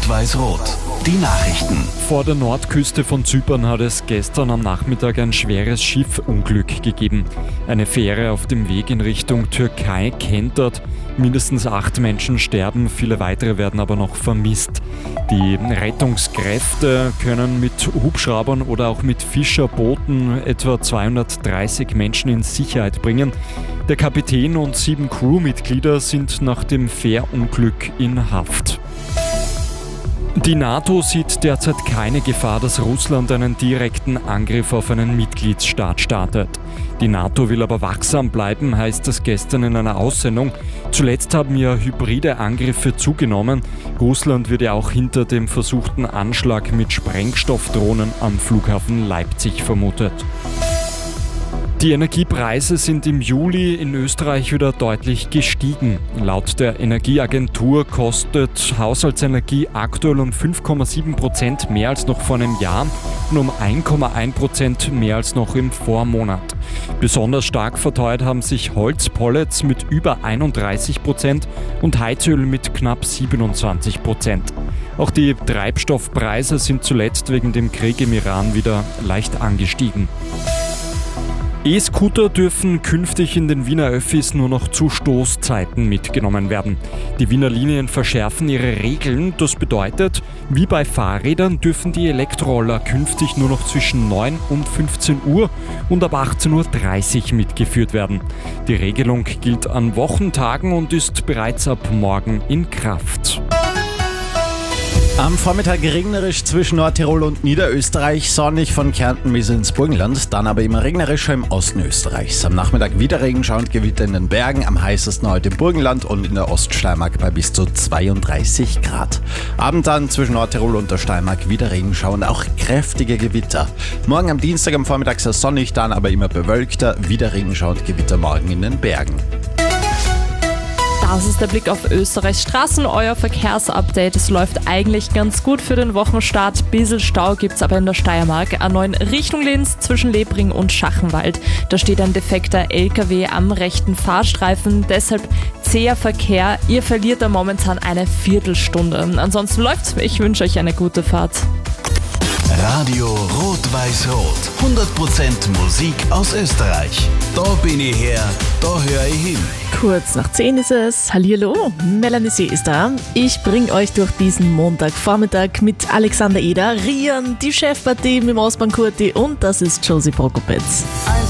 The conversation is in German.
Rot-Weiß-Rot. Die Nachrichten. Vor der Nordküste von Zypern hat es gestern am Nachmittag ein schweres Schiffunglück gegeben. Eine Fähre auf dem Weg in Richtung Türkei kentert. Mindestens 8 Menschen sterben, viele weitere werden aber noch vermisst. Die Rettungskräfte können mit Hubschraubern oder auch mit Fischerbooten etwa 230 Menschen in Sicherheit bringen. Der Kapitän und 7 Crewmitglieder sind nach dem Fährunglück in Haft. Die NATO sieht derzeit keine Gefahr, dass Russland einen direkten Angriff auf einen Mitgliedsstaat startet. Die NATO will aber wachsam bleiben, heißt es gestern in einer Aussendung. Zuletzt haben ja hybride Angriffe zugenommen. Russland wird ja auch hinter dem versuchten Anschlag mit Sprengstoffdrohnen am Flughafen Leipzig vermutet. Die Energiepreise sind im Juli in Österreich wieder deutlich gestiegen. Laut der Energieagentur kostet Haushaltsenergie aktuell um 5,7% mehr als noch vor einem Jahr und um 1,1% mehr als noch im Vormonat. Besonders stark verteuert haben sich Holzpellets mit über 31% und Heizöl mit knapp 27%. Auch die Treibstoffpreise sind zuletzt wegen dem Krieg im Iran wieder leicht angestiegen. E-Scooter dürfen künftig in den Wiener Öffis nur noch zu Stoßzeiten mitgenommen werden. Die Wiener Linien verschärfen ihre Regeln. Das bedeutet, wie bei Fahrrädern dürfen die Elektroroller künftig nur noch zwischen 9 und 15 Uhr und ab 18.30 Uhr mitgeführt werden. Die Regelung gilt an Wochentagen und ist bereits ab morgen in Kraft. Am Vormittag regnerisch zwischen Nordtirol und Niederösterreich, sonnig von Kärnten bis ins Burgenland, dann aber immer regnerischer im Osten Österreichs. Am Nachmittag wieder Regenschauer und Gewitter in den Bergen, am heißesten heute im Burgenland und in der Oststeiermark bei bis zu 32 Grad. Abend dann zwischen Nordtirol und der Steiermark wieder Regenschauer und auch kräftige Gewitter. Morgen am Dienstag am Vormittag sehr sonnig, dann aber immer bewölkter, wieder Regenschauer und Gewitter morgen in den Bergen. Das ist der Blick auf Österreichs Straßen, euer Verkehrsupdate. Es läuft eigentlich ganz gut für den Wochenstart. Bisschen Stau gibt es aber in der Steiermark. A9 Richtung Linz zwischen Lebring und Schachenwald. Da steht ein defekter LKW am rechten Fahrstreifen. Deshalb zäher Verkehr. Ihr verliert da momentan eine Viertelstunde. Ansonsten läuft's. Ich wünsche euch eine gute Fahrt. Radio Rot-Weiß-Rot. 100% Musik aus Österreich. Da bin ich her, da höre ich hin. Kurz nach 10 ist es. Hallihallo, Melanie C. ist da. Ich bringe euch durch diesen Montagvormittag mit Alexander Eder, Rian, die Chefpartie mit dem Osman Kurti und das ist Josie Prokopetz.